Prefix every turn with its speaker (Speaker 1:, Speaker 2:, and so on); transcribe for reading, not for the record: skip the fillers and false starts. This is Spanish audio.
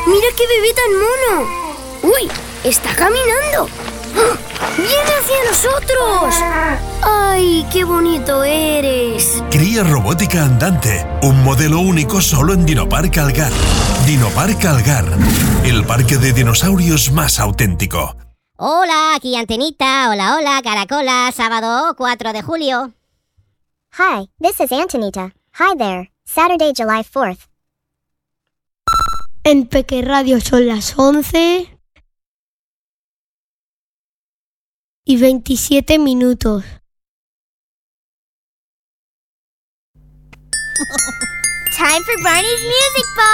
Speaker 1: ¡Mira qué bebé tan mono! ¡Uy! ¡Está caminando! ¡Ah! ¡Viene hacia nosotros! ¡Ay, qué bonito eres!
Speaker 2: Cría robótica andante, un modelo único solo en Dinopark Algar. Dinopark Algar, el parque de dinosaurios más auténtico.
Speaker 3: Hola, aquí Antenita. Hola, hola, Caracola. Sábado 4 de julio.
Speaker 4: Hi, this is Antonita. Hi there. Saturday, July 4th.
Speaker 5: En Peque Radio son las 11:27.
Speaker 4: Time for Barney's Music Box.